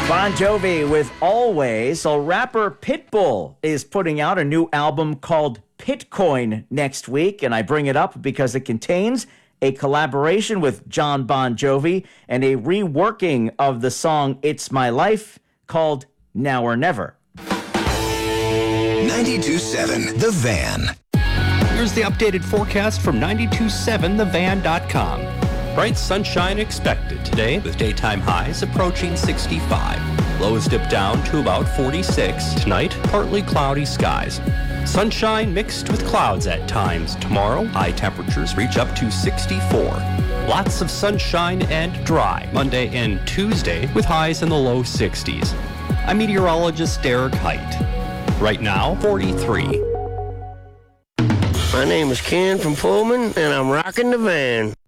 Bon Jovi with Always. So rapper Pitbull is putting out a new album called Pitcoin next week, and I bring it up because it contains a collaboration with John Bon Jovi and a reworking of the song It's My Life called Now or Never. 92.7 The Van. Here's the updated forecast from 927thevan.com. Bright sunshine expected today with daytime highs approaching 65. Lows dip down to about 46. Tonight, partly cloudy skies. Sunshine mixed with clouds at times. Tomorrow, high temperatures reach up to 64. Lots of sunshine and dry Monday and Tuesday with highs in the low 60s. I'm meteorologist Derek Height. Right now, 43. My name is Ken from Pullman, and I'm rocking the van.